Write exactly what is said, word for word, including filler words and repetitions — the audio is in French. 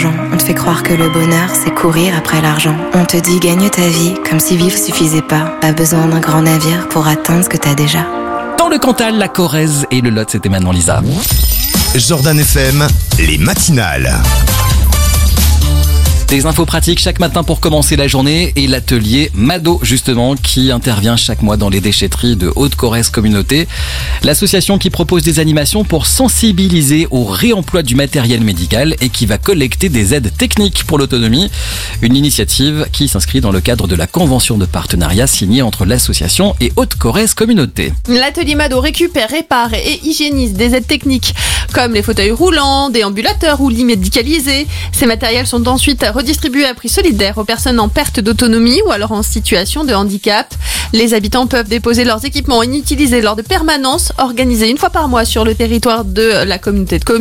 l'argent. On te fait croire que le bonheur, c'est courir après l'argent. On te dit gagne ta vie, comme si vivre suffisait pas. Pas besoin d'un grand navire pour atteindre ce que t'as déjà. Dans le Cantal, la Corrèze et le Lot, c'était maintenant Lisa. Jordan F M, les matinales. Des infos pratiques chaque matin pour commencer la journée et l'atelier Mado justement qui intervient chaque mois dans les déchetteries de Haute-Corrèze Communauté. L'association qui propose des animations pour sensibiliser au réemploi du matériel médical et qui va collecter des aides techniques pour l'autonomie. Une initiative qui s'inscrit dans le cadre de la convention de partenariat signée entre l'association et Haute-Corrèze Communauté. L'atelier Mado récupère, répare et hygiénise des aides techniques comme les fauteuils roulants, déambulateurs ou lits médicalisés. Ces matériels sont ensuite redistribués à prix solidaire aux personnes en perte d'autonomie ou alors en situation de handicap. Les habitants peuvent déposer leurs équipements inutilisés lors de permanences organisées une fois par mois sur le territoire de la communauté de communes.